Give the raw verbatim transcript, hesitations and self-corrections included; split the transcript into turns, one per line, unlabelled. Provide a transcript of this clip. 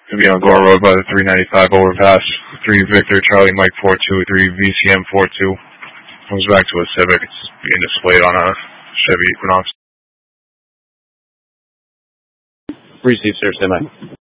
Gonna be on Gore Road by the three ninety-five overpass. three Victor Charlie Mike four two, three V C M four two. Comes back to a Civic. It's being displayed on a Chevy Equinox.
Received, sir. Stand by.